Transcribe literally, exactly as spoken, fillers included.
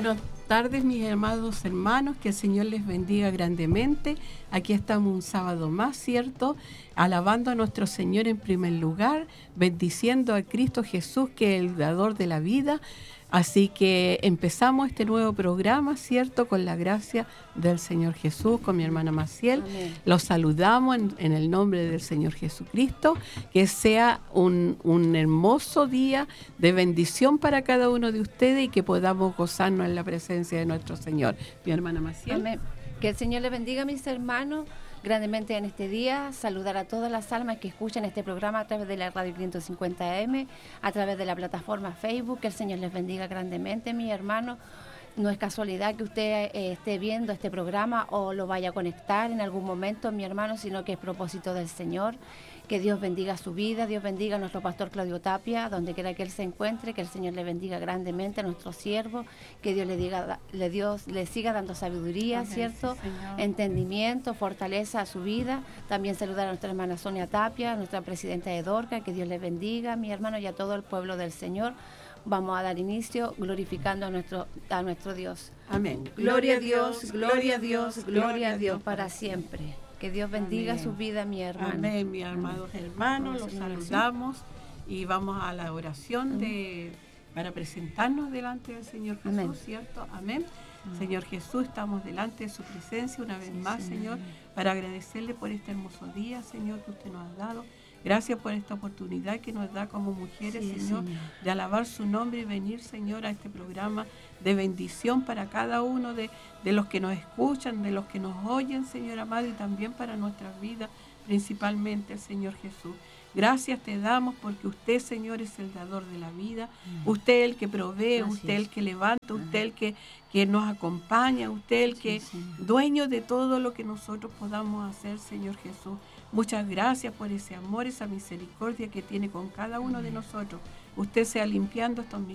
Buenas tardes, mis amados hermanos, que el Señor les bendiga grandemente. Aquí estamos un sábado más, ¿cierto? Alabando a nuestro Señor en primer lugar, bendiciendo a Cristo Jesús, que es el dador de la vida. Así que empezamos este nuevo programa, ¿cierto? Con la gracia del Señor Jesús, con mi hermana Maciel. Amén. Los saludamos en, en el nombre del Señor Jesucristo. Que sea un, un hermoso día de bendición para cada uno de ustedes y que podamos gozarnos en la presencia de nuestro Señor. Mi hermana Maciel. Amén. Que el Señor les bendiga, mis hermanos, grandemente en este día. Saludar a todas las almas que escuchan este programa a través de la radio quinientos cincuenta A M, a través de la plataforma Facebook. Que el Señor les bendiga grandemente, mis hermanos. No es casualidad que usted eh, esté viendo este programa o lo vaya a conectar en algún momento, mi hermano, sino que es propósito del Señor. Que Dios bendiga su vida, Dios bendiga a nuestro pastor Claudio Tapia, donde quiera que él se encuentre, que el Señor le bendiga grandemente a nuestro siervo, que Dios le diga, le Dios le siga dando sabiduría, amén, ¿cierto? Sí, entendimiento, fortaleza a su vida. También saludar a nuestra hermana Sonia Tapia, a nuestra presidenta de Dorca, que Dios le bendiga, mi hermano, y a todo el pueblo del Señor. Vamos a dar inicio glorificando a nuestro, a nuestro Dios. Amén. Gloria a Dios, gloria a Dios, gloria a Dios para siempre. Que Dios bendiga amén. Su vida, mi hermano. Amén, mis amados hermanos, los saludamos y vamos a la oración de, para presentarnos delante del Señor Jesús, amén. ¿Cierto? Amén. amén. Señor Jesús, estamos delante de su presencia una vez sí, más, Señor, para agradecerle por este hermoso día, Señor, que usted nos ha dado. Gracias por esta oportunidad que nos da como mujeres, sí, Señor, Señor, de alabar su nombre y venir, Señor, a este programa de bendición para cada uno de, de los que nos escuchan, de los que nos oyen, Señor amado, y también para nuestras vidas, principalmente, Señor Jesús. Gracias te damos porque usted, Señor, es el dador de la vida, usted es el que provee, gracias. Usted es el que levanta, usted es el que, que nos acompaña, usted es el que sí, dueño de todo lo que nosotros podamos hacer, Señor Jesús. Muchas gracias por ese amor, esa misericordia que tiene con cada uno de nosotros. Usted sea limpiando estos